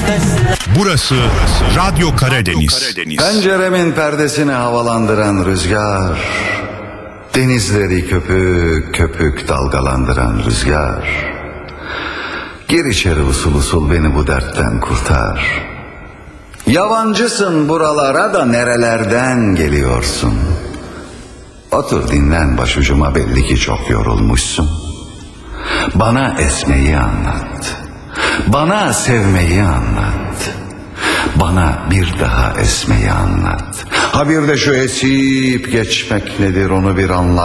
Burası Radyo Karadeniz. Penceremin perdesini havalandıran rüzgar, denizleri köpük köpük dalgalandıran rüzgar. Gir içeri usul usul, beni bu dertten kurtar. Yabancısın buralara da nerelerden geliyorsun? Otur dinlen başucuma, belli ki çok yorulmuşsun. Bana esmeyi anlat. Bana sevmeyi anlat. Bana bir daha esmeyi anlat. Ha bir de şu esip geçmek nedir, onu bir anlat.